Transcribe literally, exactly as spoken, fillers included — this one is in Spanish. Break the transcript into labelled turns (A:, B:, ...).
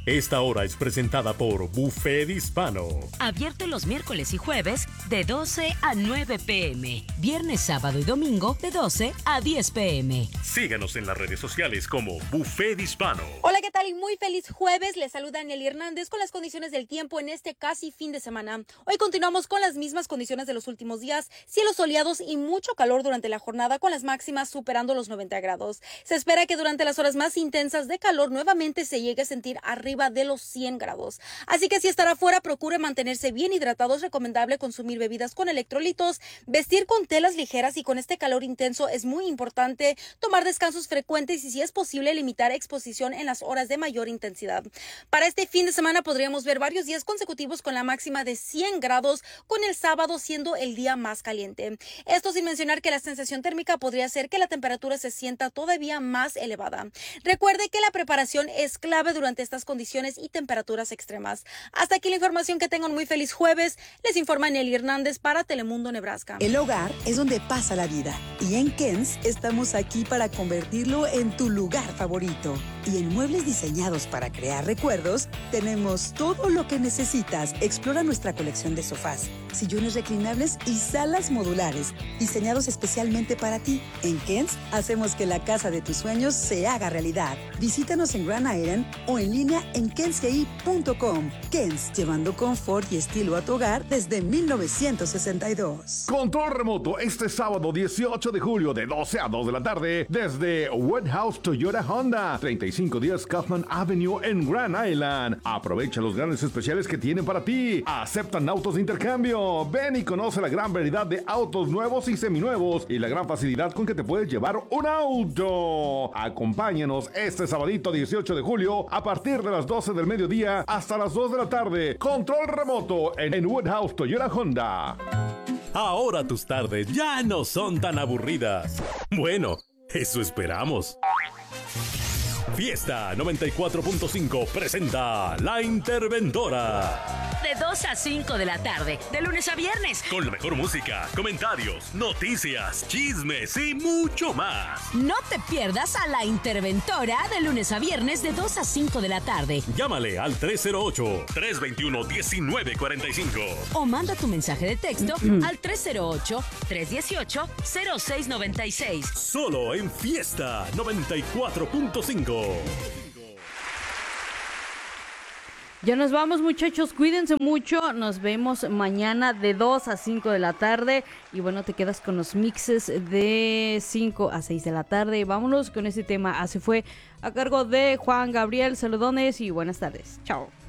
A: Esta hora es presentada por Buffet Hispano.
B: Abierto los miércoles y jueves de doce a nueve pm. Viernes, sábado y domingo de doce a diez pm.
A: Síganos en las redes sociales como Buffet Hispano.
C: Hola, ¿qué tal? Y muy feliz jueves. Les saluda Nelly Hernández con las condiciones del tiempo en este casi fin de semana. Hoy continuamos con las mismas condiciones de los últimos días. Cielos soleados y mucho calor durante la jornada con las máximas superando los noventa grados. Se espera que durante las horas más intensas de calor nuevamente se llegue a sentir arriba de los cien grados. Así que si estará fuera, procure mantenerse bien hidratado. Es recomendable consumir bebidas con electrolitos, vestir con telas ligeras y con este calor intenso es muy importante tomar descansos frecuentes y si es posible limitar exposición en las horas de mayor intensidad. Para este fin de semana podríamos ver varios días consecutivos con la máxima de cien grados, con el sábado siendo el día más caliente. Esto sin mencionar que la sensación térmica podría hacer que la temperatura se sienta todavía más elevada. Recuerde que la preparación es clave durante estas condiciones y temperaturas extremas. Hasta aquí la información. Que tengan muy feliz jueves. Les informa Nelly Hernández para Telemundo, Nebraska.
D: El hogar es donde pasa la vida y en Kens estamos aquí para convertirlo en tu lugar favorito. Y en muebles diseñados para crear recuerdos tenemos todo lo que necesitas. Explora nuestra colección de sofás, sillones reclinables y salas modulares diseñados especialmente para ti. En Kens hacemos que la casa de tus sueños se haga realidad. Visítanos en Grand Island o en línea en kens g i punto com. Kens, llevando confort y estilo a tu hogar desde mil novecientos sesenta y dos.
E: Control remoto este sábado dieciocho de julio de doce a dos de la tarde desde Woodhouse Toyota Honda, treinta y cinco diez Kaufman Avenue en Grand Island. Aprovecha los grandes especiales que tienen para ti. Aceptan autos de intercambio. Ven y conoce la gran variedad de autos nuevos y seminuevos y la gran facilidad con que te puedes llevar un auto. Acompáñanos este sabadito dieciocho de julio a partir de las doce del mediodía hasta las dos de la tarde. Control remoto en, en Woodhouse Toyota Honda.
A: Ahora tus tardes ya no son tan aburridas. Bueno, eso esperamos. Fiesta noventa y cuatro punto cinco presenta La Interventora.
B: De dos a cinco de la tarde, de lunes a viernes.
A: Con la mejor música, comentarios, noticias, chismes y mucho más.
B: No te pierdas a La Interventora de lunes a viernes de dos a cinco de la tarde.
A: Llámale al tres cero ocho, tres dos uno, uno nueve cuatro cinco.
B: O manda tu mensaje de texto al tres cero ocho, tres uno ocho, cero seis nueve seis.
A: Solo en Fiesta noventa y cuatro punto cinco.
F: Ya nos vamos, muchachos, cuídense mucho, nos vemos mañana de dos a cinco de la tarde y bueno, te quedas con los mixes de cinco a seis de la tarde. Vámonos con este tema, así fue, a cargo de Juan Gabriel. Saludones y buenas tardes, chao.